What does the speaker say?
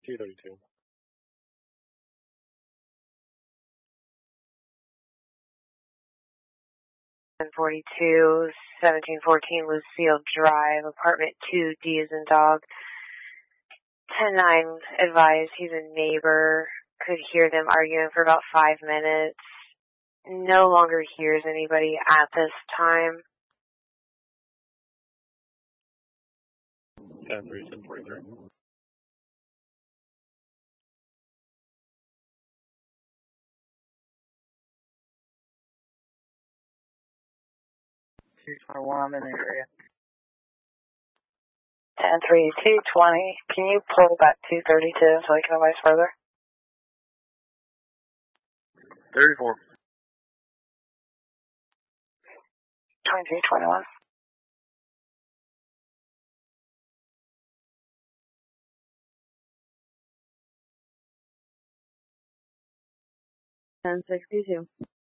232. 42, 1714 Lucille Drive, apartment 2D as in dog. 10-9 advised he's a neighbor, could hear them arguing for about 5 minutes. No longer hears anybody at this time. 10-3, 10-43. I'm in the area. 10-3, 220. Can you pull back 232 so I can advise further? 34. 2321. 1062.